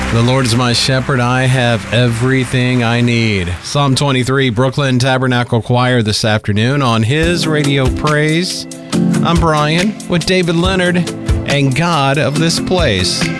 The Lord is my shepherd. I have everything I need. Psalm 23, Brooklyn Tabernacle Choir this afternoon on his Radio Praise. I'm Brian with David Leonard and God of this place.